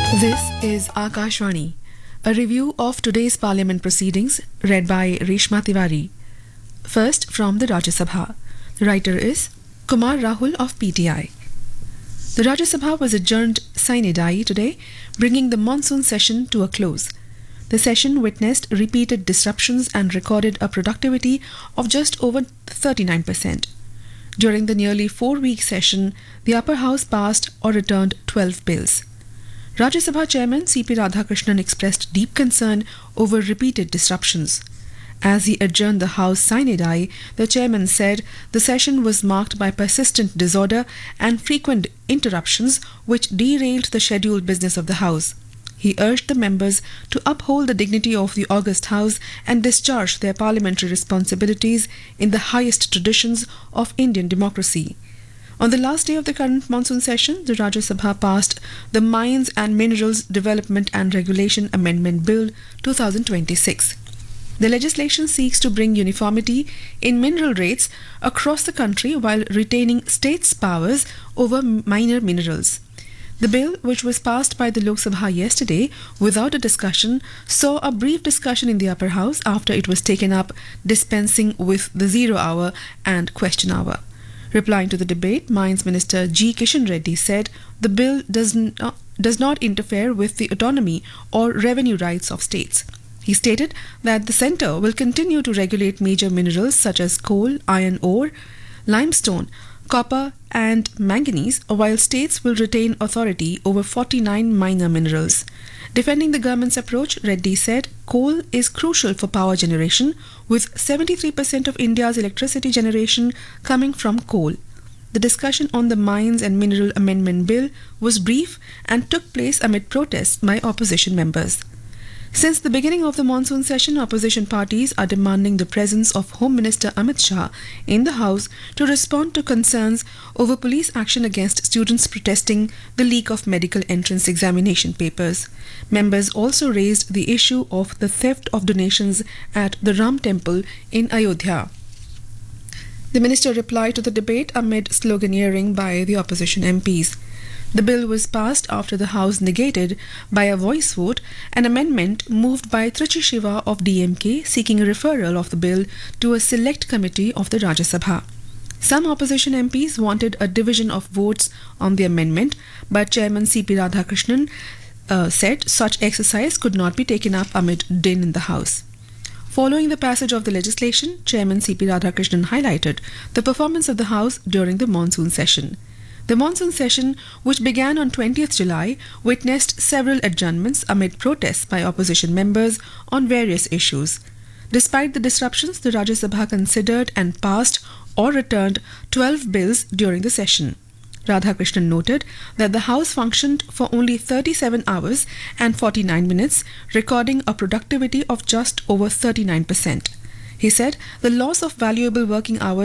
This is Akashvani, a review of today's Parliament proceedings read by Reshma Tiwari. First from the Rajya Sabha. The writer is Kumar Rahul of PTI. The Rajya Sabha was adjourned sine die today, bringing the monsoon session to a close. The session witnessed repeated disruptions and recorded a productivity of just over 39%. During the nearly 4-week session, the upper house passed or returned 12 bills. Rajya Sabha Chairman C.P. Radhakrishnan expressed deep concern over repeated disruptions. As he adjourned the House sine die, the chairman said the session was marked by persistent disorder and frequent interruptions which derailed the scheduled business of the House. He urged the members to uphold the dignity of the august House and discharge their parliamentary responsibilities in the highest traditions of Indian democracy. On the last day of the current monsoon session, the Rajya Sabha passed the Mines and Minerals Development and Regulation Amendment Bill 2026. The legislation seeks to bring uniformity in mineral rates across the country while retaining states' powers over minor minerals. The bill, which was passed by the Lok Sabha yesterday without a discussion, saw a brief discussion in the upper house after it was taken up, dispensing with the zero hour and question hour. Replying to the debate, Mines Minister G. Kishan Reddy said the bill does not interfere with the autonomy or revenue rights of states. He stated that the centre will continue to regulate major minerals such as coal, iron ore, limestone, copper and manganese, while states will retain authority over 49 minor minerals. Defending the government's approach, Reddy said coal is crucial for power generation, with 73% of India's electricity generation coming from coal. The discussion on the Mines and Mineral Amendment Bill was brief and took place amid protests by opposition members. Since the beginning of the monsoon session, opposition parties are demanding the presence of Home Minister Amit Shah in the House to respond to concerns over police action against students protesting the leak of medical entrance examination papers. Members also raised the issue of the theft of donations at the Ram Temple in Ayodhya. The minister replied to the debate amid sloganeering by the opposition MPs. The bill was passed after the House negated by a voice vote an amendment moved by Trichy Shiva of DMK seeking a referral of the bill to a select committee of the Rajya Sabha. Some opposition MPs wanted a division of votes on the amendment, but Chairman C.P. Radhakrishnan said such exercise could not be taken up amid din in the House. Following the passage of the legislation, Chairman C.P. Radhakrishnan highlighted the performance of the House during the monsoon session. The monsoon session, which began on 20th July, witnessed several adjournments amid protests by opposition members on various issues. Despite the disruptions, the Rajya Sabha considered and passed or returned 12 bills during the session. Radhakrishnan noted that the House functioned for only 37 hours and 49 minutes, recording a productivity of just over 39%. He said the loss of valuable working hours